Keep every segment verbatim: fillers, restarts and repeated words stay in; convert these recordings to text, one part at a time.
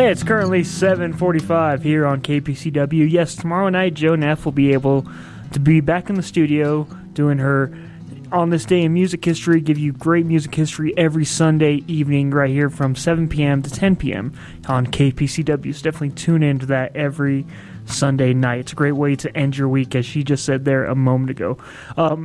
Hey, it's currently seven forty-five here on K P C W. Yes, tomorrow night Joe Neff will be able to be back in the studio doing her On This Day in Music History, give you great music history every Sunday evening right here from seven p.m. to ten p.m. on K P C W. So definitely tune in to that every Sunday night. It's a great way to end your week, as she just said there a moment ago. Um,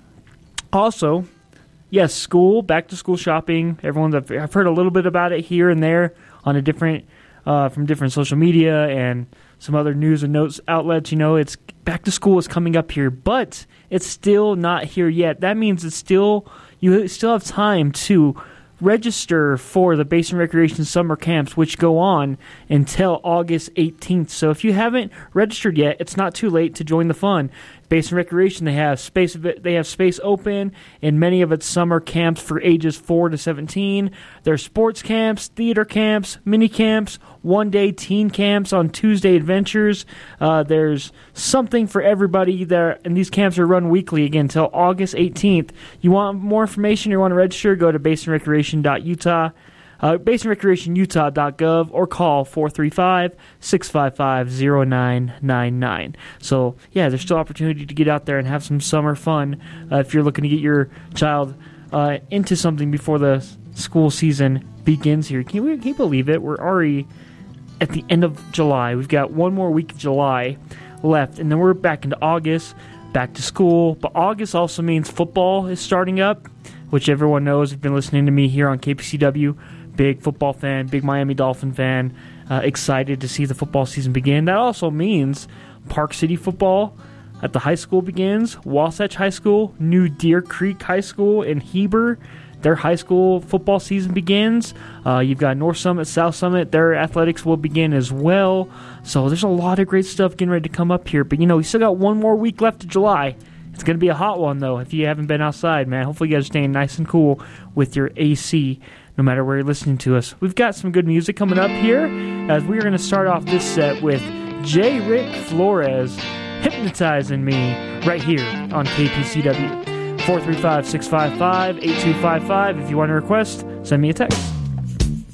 also, yes, school, back to school shopping. Everyone's, I've heard a little bit about it here and there on a different, uh, from different social media and some other news and notes outlets. You know, it's back to school is coming up here, but it's still not here yet. That means it's still, you still have time to register for the Basin Recreation Summer Camps, which go on until August eighteenth. So if you haven't registered yet, it's not too late to join the fun. Basin Recreation, they have space they have space open in many of its summer camps for ages four to seventeen. There's sports camps, theater camps, mini camps, one-day teen camps on Tuesday adventures. Uh, there's something for everybody there, and these camps are run weekly again until August eighteenth. You want more information, you want to register, go to basin recreation dot utah. Uh, basin recreation utah dot gov or call four three five, six five five, zero nine nine nine. So, yeah, there's still opportunity to get out there and have some summer fun uh, if you're looking to get your child uh, into something before the school season begins here. Can, we, can you believe it? We're already at the end of July. We've got one more week of July left, and then we're back into August, back to school. But August also means football is starting up, which everyone knows. You've been listening to me here on K P C W. Big football fan, big Miami Dolphin fan, uh, excited to see the football season begin. That also means Park City football at the high school begins. Wasatch High School, New Deer Creek High School in Heber, their high school football season begins. Uh, you've got North Summit, South Summit, their athletics will begin as well. So there's a lot of great stuff getting ready to come up here. But, you know, we still got one more week left of July. It's going to be a hot one, though, if you haven't been outside, man. Hopefully you guys are staying nice and cool with your A C, no matter where you're listening to us. We've got some good music coming up here, as we are going to start off this set with J. Rick Flores, Hypnotizing Me, right here on K P C W. four three five, six five five, eight two five five. If you want to request, send me a text.